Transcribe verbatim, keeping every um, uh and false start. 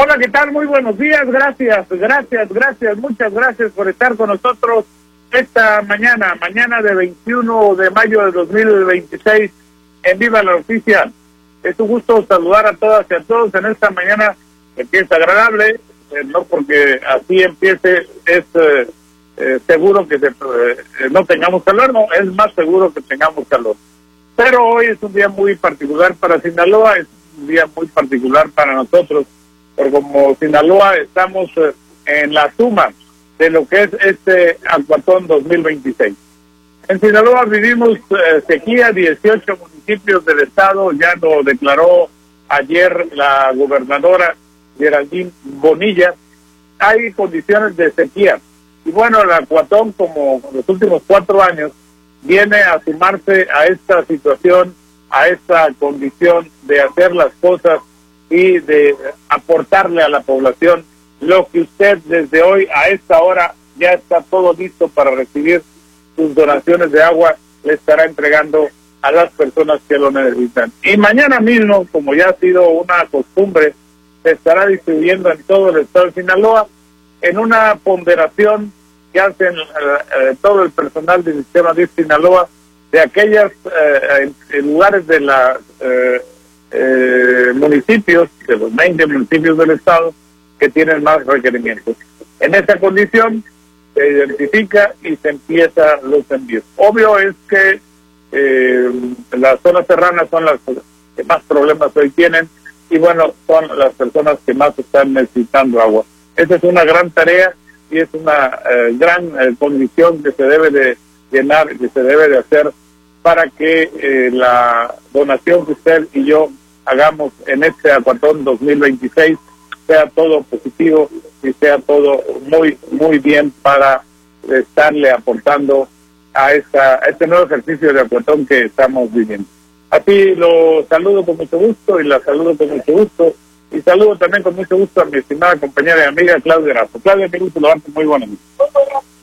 Hola, ¿qué tal? Muy buenos días, gracias, gracias, gracias, muchas gracias por estar con nosotros esta mañana, mañana de veintiuno de mayo de dos mil veintiséis, en Viva la Noticia. Es un gusto saludar a todas y a todos en esta mañana que empieza agradable, eh, no porque así empiece es eh, eh, seguro que se, eh, no tengamos calor, no, es más seguro que tengamos calor. Pero hoy es un día muy particular para Sinaloa, es un día muy particular para nosotros, porque como Sinaloa estamos eh, en la suma de lo que es este Acuatón dos mil veintiséis. En Sinaloa vivimos eh, sequía, dieciocho municipios del estado, ya lo declaró ayer la gobernadora Geraldine Bonilla, hay condiciones de sequía. Y bueno, el Acuatón, como los últimos cuatro años, viene a sumarse a esta situación, a esta condición de hacer las cosas y de aportarle a la población lo que usted desde hoy a esta hora ya está todo listo para recibir sus donaciones de agua, le estará entregando a las personas que lo necesitan. Y mañana mismo, como ya ha sido una costumbre, se estará distribuyendo en todo el estado de Sinaloa en una ponderación que hacen eh, todo el personal del sistema de Sinaloa de aquellos eh, lugares de la eh, eh, municipios, de los veinte municipios del estado que tienen más requerimientos. En esa condición se identifica y se empieza los envíos. Obvio es que eh, las zonas serranas son las que más problemas hoy tienen y bueno, son las personas que más están necesitando agua. Esa es una gran tarea y es una eh, gran eh, condición que se debe de llenar, que se debe de hacer para que eh, la donación que usted y yo hagamos en este Acuatón dos mil veintiséis sea todo positivo y sea todo muy, muy bien para estarle aportando a, esta, a este nuevo ejercicio de Acuatón que estamos viviendo. Así lo saludo con mucho gusto y la saludo con mucho gusto y saludo también con mucho gusto a mi estimada compañera y amiga Claudia Erazo. Claudia, mi gusto, levante muy buenas noches.